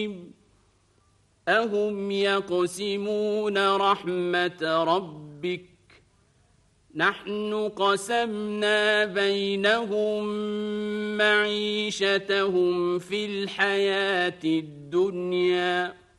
أهم يقسمون رحمة ربك نحن قسمنا بينهم معيشتهم في الحياة الدنيا